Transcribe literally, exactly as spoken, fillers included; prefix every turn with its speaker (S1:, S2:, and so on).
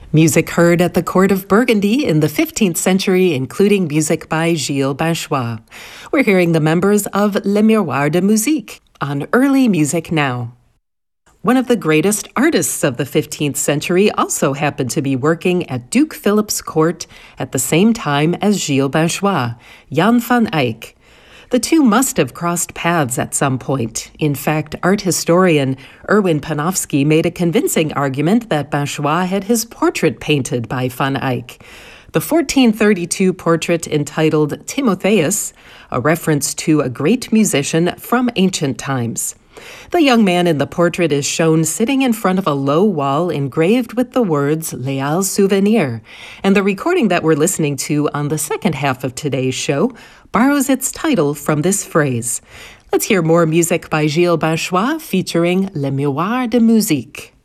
S1: Music heard at the court of Burgundy in the fifteenth century, including music by Gilles Banchois. We're hearing the members of Le Miroir de Musique on Early Music Now. One of the greatest artists of the fifteenth century also happened to be working at Duke Philip's court at the same time as Gilles Banchois, Jan van Eyck. The two must have crossed paths at some point. In fact, art historian Erwin Panofsky made a convincing argument that Banchois had his portrait painted by van Eyck. The fourteen thirty-two portrait entitled Timotheus, a reference to a great musician from ancient times. The young man in the portrait is shown sitting in front of a low wall engraved with the words Leal Souvenir, and the recording that we're listening to on the second half of today's show borrows its title from this phrase. Let's hear more music by Gilles Banchois featuring Le Miroir de Musique.